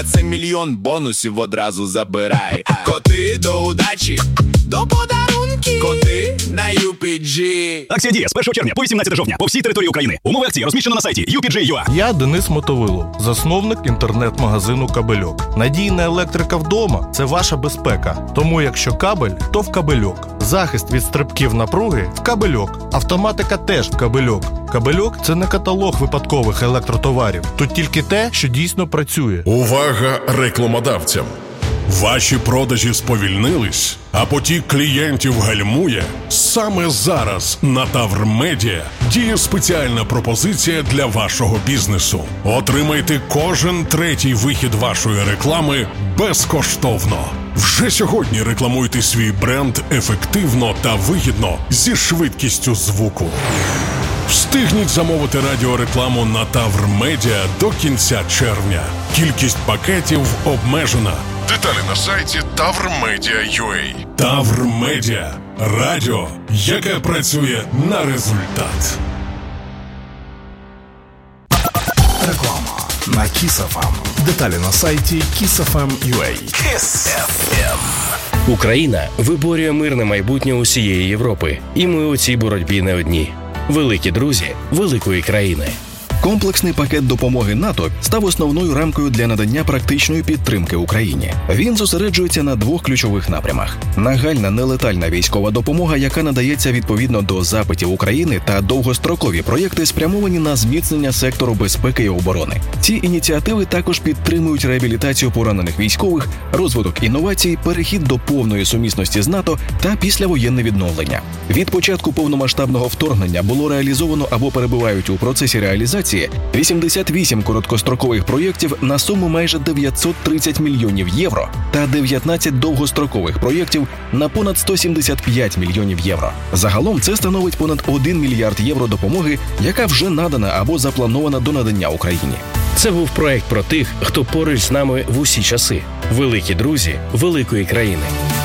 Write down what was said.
Це мільйон бонусів одразу забирай. Коти до удачі, до подарунки. Коти на UPG. Акція діє з 1 червня по 18 жовтня по всій території України. Умови акції розміщено на сайті UPG.ua. Я Денис Мотовилов, засновник інтернет-магазину «Кабельок». Надійна електрика вдома – це ваша безпека. Тому якщо кабель, то в «Кабельок». Захист від стрибків напруги – в «Кабельок». Автоматика теж в «Кабельок». «Кабельок» – це не каталог випадкових електротоварів. Тут тільки те, що дійсно працює. Увага рекламодавцям! Ваші продажі сповільнились, а потік клієнтів гальмує? Саме зараз на Тавр Медіа діє спеціальна пропозиція для вашого бізнесу. Отримайте кожен третій вихід вашої реклами безкоштовно. Вже сьогодні рекламуйте свій бренд ефективно та вигідно зі швидкістю звуку. Встигніть замовити радіорекламу на Тавр Медіа до кінця червня. Кількість пакетів обмежена. Деталі на сайті tavrmedia.ua. Тавр Медіа. Радіо, яке працює на результат. Реклама на Kiss FM. Деталі на сайті kissfm.ua. Kiss FM. Україна виборює мирне майбутнє усієї Європи. І ми у цій боротьбі не одні. Великі друзі великої країни. Комплексний пакет допомоги НАТО став основною рамкою для надання практичної підтримки Україні. Він зосереджується на двох ключових напрямах: нагальна нелетальна військова допомога, яка надається відповідно до запитів України, та довгострокові проєкти, спрямовані на зміцнення сектору безпеки і оборони. Ці ініціативи також підтримують реабілітацію поранених військових, розвиток інновацій, перехід до повної сумісності з НАТО та післявоєнне відновлення. Від початку повномасштабного вторгнення було реалізовано або перебувають у процесі реалізації 88 короткострокових проєктів на суму майже 930 мільйонів євро та 19 довгострокових проєктів на понад 175 мільйонів євро. Загалом це становить понад 1 мільярд євро допомоги, яка вже надана або запланована до надання Україні. Це був проект про тих, хто поруч з нами в усі часи. Великі друзі великої країни.